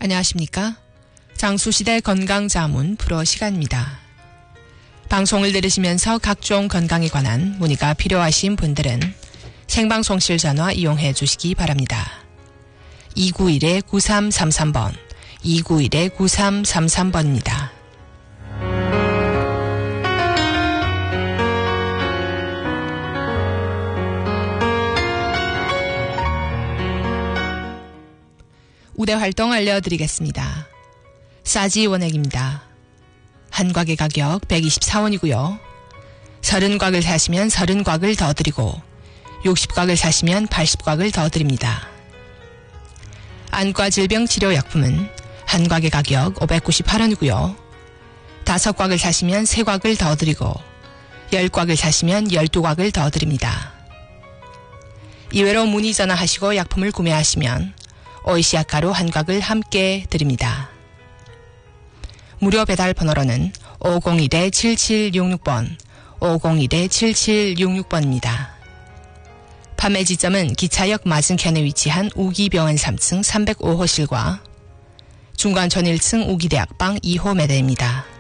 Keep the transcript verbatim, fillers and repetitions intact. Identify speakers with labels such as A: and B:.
A: 안녕하십니까? 장수시대 건강자문 프로 시간입니다. 방송을 들으시면서 각종 건강에 관한 문의가 필요하신 분들은 생방송실 전화 이용해 주시기 바랍니다. 이구일 구삼삼삼 번, 이구일 구삼삼삼 번입니다. 우대 활동 알려드리겠습니다. 싸지 원액입니다. 한 곽의 가격 백이십사 원이고요. 서른 곽을 사시면 서른 곽을 더 드리고 육십 곽을 사시면 팔십 곽을 더 드립니다. 안과 질병 치료 약품은 한 곽의 가격 오백구십팔 원이고요. 다섯 곽을 사시면 세 곽을 더 드리고 열 곽을 사시면 열두 곽을 더 드립니다. 이외로 문의 전화하시고 약품을 구매하시면 오이시아 가루 한 곽을 함께 드립니다. 무료 배달 번호로는 오공일 칠칠육육 번, 오공일 칠칠육육 번입니다. 판매 지점은 기차역 맞은편에 위치한 우기병원 삼 층 삼백오 호실과 중관촌 일 층 우기대학방 이 호 매대입니다.